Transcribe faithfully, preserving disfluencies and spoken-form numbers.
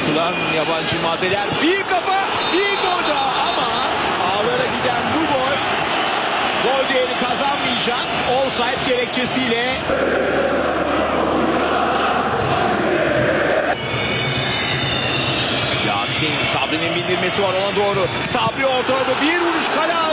atılan yabancı maddeler. Bir kafa, bir gol daha ama ağlara giden bu gol gol değeri kazanmayacak. Offside gerekçesiyle. Yasin, Sabri'nin bindirmesi var ona doğru. Sabri ortada bir vuruş kale.